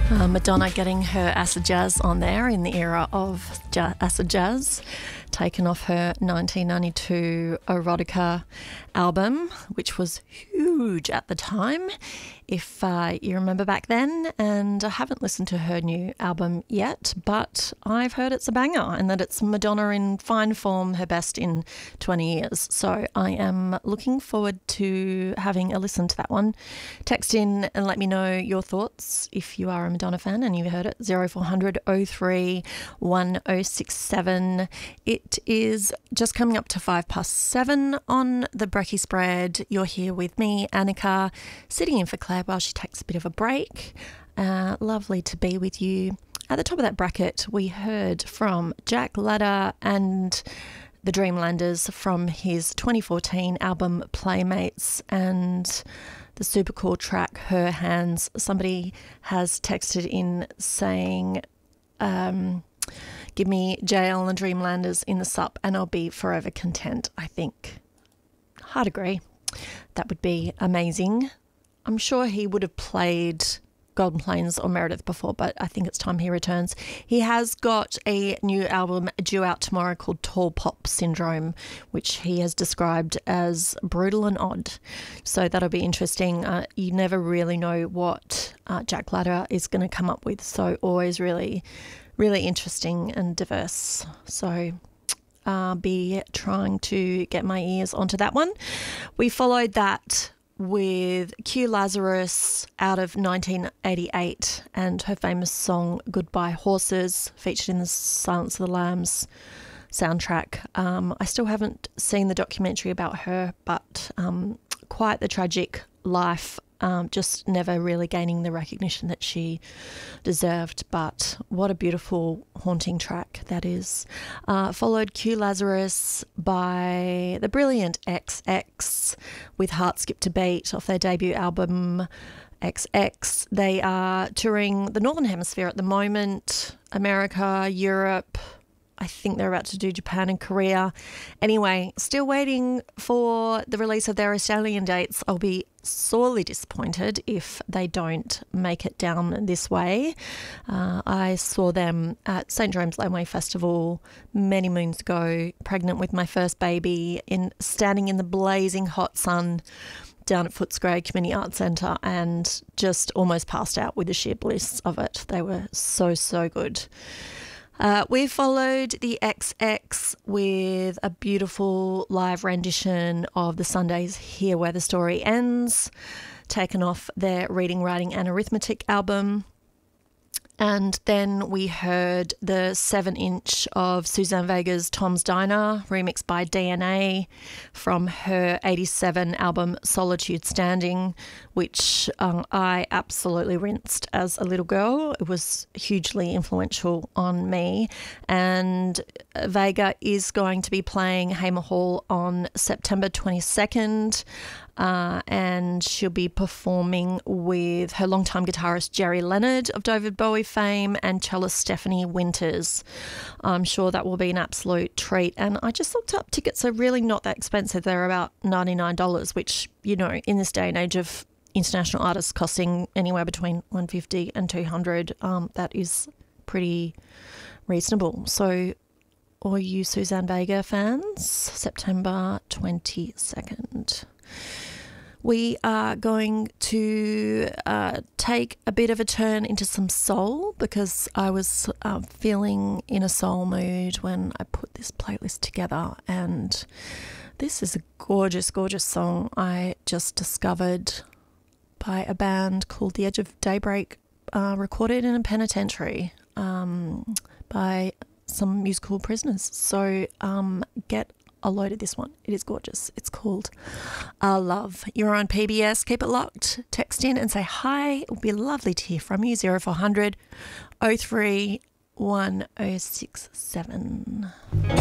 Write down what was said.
Madonna getting her acid jazz on there in the era of acid jazz, taken off her 1992 Erotica album, which was huge at the time, if you remember back then. And I haven't listened to her new album yet, but I've heard it's a banger and that it's Madonna in fine form, her best in 20 years. So I am looking forward to having a listen to that one. Text in and let me know your thoughts if you are a Madonna fan and you've heard it. 0400 03 1067. It is just coming up to 7:05 on the Brekkie Spread. You're here with me, Annika, sitting in for Claire while she takes a bit of a break. Lovely to be with you. At the top of that bracket, we heard from Jack Ladder and the Dreamlanders from his 2014 album Playmates, and the super cool track Her Hands. Somebody has texted in saying, give me JL and the Dreamlanders in the sup and I'll be forever content, I think. Hard agree. That would be amazing. I'm sure he would have played Golden Plains or Meredith before, but I think it's time he returns. He has got a new album due out tomorrow called Tall Pop Syndrome, which he has described as brutal and odd. So that'll be interesting. You never really know what Jack Ladder is going to come up with. So always really, really interesting and diverse. So I'll be trying to get my ears onto that one. We followed that with Q Lazarus out of 1988 and her famous song Goodbye Horses, featured in the Silence of the Lambs soundtrack. I still haven't seen the documentary about her, but quite the tragic life, just never really gaining the recognition that she deserved. But what a beautiful, haunting track that is. Followed Q Lazarus by the brilliant XX with Heart Skipped a Beat off their debut album XX. They are touring the Northern Hemisphere at the moment, America, Europe. I think they're about to do Japan and Korea. Anyway, still waiting for the release of their Australian dates. I'll be sorely disappointed if they don't make it down this way. I saw them at St. Jerome's Laneway Festival many moons ago, pregnant with my first baby, standing in the blazing hot sun down at Footscray Community Arts Centre, and just almost passed out with the sheer bliss of it. They were so, so good. We followed the XX with a beautiful live rendition of the Sundays Here Where the Story Ends, taken off their Reading, Writing and Arithmetic album. And then we heard the 7-inch of Suzanne Vega's Tom's Diner, remixed by DNA, from her 87 album Solitude Standing, which I absolutely rinsed as a little girl. It was hugely influential on me. And Vega is going to be playing Hamer Hall on September 22nd. And she'll be performing with her longtime guitarist Jerry Leonard of David Bowie fame and cellist Stephanie Winters. I'm sure that will be an absolute treat. And I just looked up, tickets are really not that expensive. They're about $99, which, you know, in this day and age of international artists costing anywhere between $150 and $200, that is pretty reasonable. So all you Suzanne Vega fans, September 22nd. We are going to take a bit of a turn into some soul, because I was feeling in a soul mood when I put this playlist together, and this is a gorgeous, gorgeous song I just discovered by a band called The Edge of Daybreak, recorded in a penitentiary by some musical prisoners. So get a load of this one. It is gorgeous. It's called Our Love. You're on PBS. Keep it locked. Text in and say hi. It would be lovely to hear from you. 0400 03 1067.